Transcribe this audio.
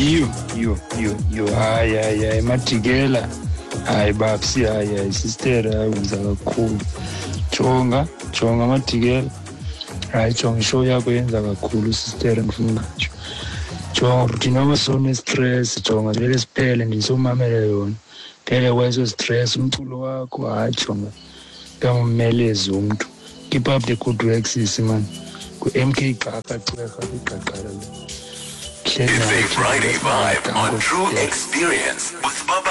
hayi Matigela hayi babsi hayi sister uza kakhulu jonga Matigela hayi jonga show yakho yenza kakhulu sister ngifuna nje jonga uthi noma sone stress jonga vele siphele ndisomamela yona phele kweso stress umculo wakho hayi jonga kammelezi umuntu keep up the good work sis man ku MK Xaka Xega iqaqala le It's a Friday vibe on True Experience with